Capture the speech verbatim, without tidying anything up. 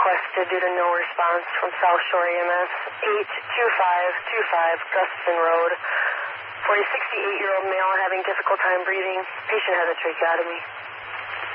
requested due to no response from South Shore E M S, eight two five two five Gustafson Road. For a sixty-eight-year-old male having difficult time breathing, patient has a tracheotomy.